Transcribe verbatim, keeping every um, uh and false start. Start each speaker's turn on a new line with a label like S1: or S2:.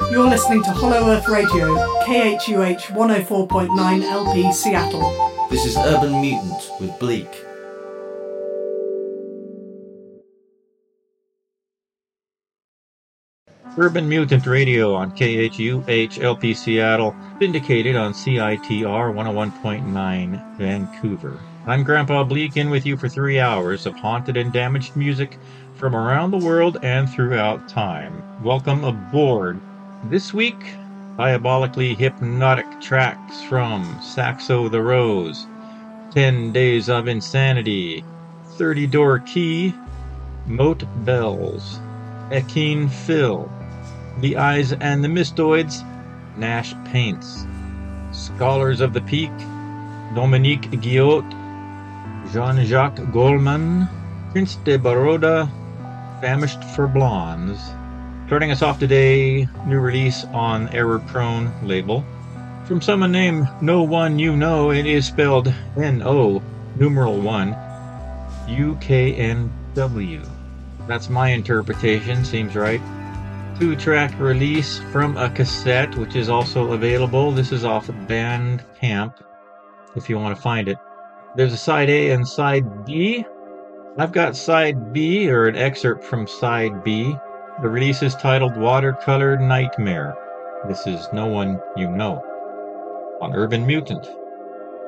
S1: You're listening to Hollow Earth Radio, K H U H one oh four point nine L P Seattle.
S2: This is Urban Mutant with Bleak.
S3: Urban Mutant Radio on K H U H L P Seattle, syndicated on C I T R one oh one point nine Vancouver. I'm Grandpa Bleak, in with you for three hours of haunted and damaged music from around the world and throughout time. Welcome aboard. This week, diabolically hypnotic tracks from Saxo the Rose, Ten Days of Insanity, thirty Door Key, Moat Bells, Ekene Phil, The Eyes and the Mistoids, Nash Paints, Scholars of the Peak, Dominique Guillot, Jean-Jacques Goldman, Prince de Baroda, Famished for Blondes. Starting us off today, new release on Error Prone label. From someone named No One You Know, it is spelled N O numeral one, U K N W. That's my interpretation, seems right. Two-track release from a cassette, which is also available. This is off Bandcamp, if you want to find it. There's a side A and side B. I've got side B, or an excerpt from side B. The release is titled Watercolor Nightmare. This is No One You Know on Urban Mutant.